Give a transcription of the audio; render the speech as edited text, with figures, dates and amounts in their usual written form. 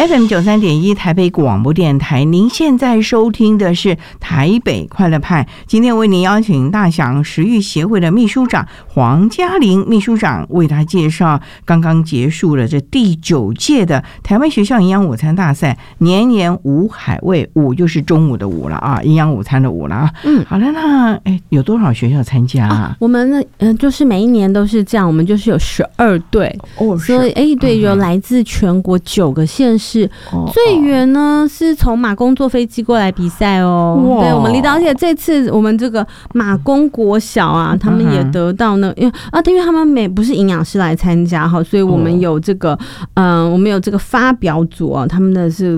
FM93.1台北广播电台，您现在收听的是台北快乐派。今天为您邀请大祥食育协会的秘书长黄嘉玲秘书长，为他介绍刚刚结束了这第9届的台湾学校营养午餐大赛，年年午海味，午就是中午的午了啊，营养午餐的午了啊。好了，那有多少学校参加啊？ 我们就是每一年都是这样，我们就是有12队所以对，有来自全国9个县市，最远呢是从马公坐飞机过来比赛哦。对，我们离岛，而且这次我们这个马公国小啊，他们也得到呢，因为他们不是营养师来参加哈，所以我们有这个我们有这个发表组啊，他们的是